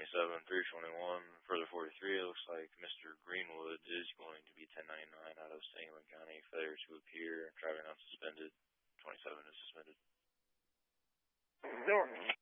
Further 43, it looks like Mr. Greenwood is going to be 1099 out of Sangamon County. Failure to appear, driving unsuspended. 27 is suspended. Norton.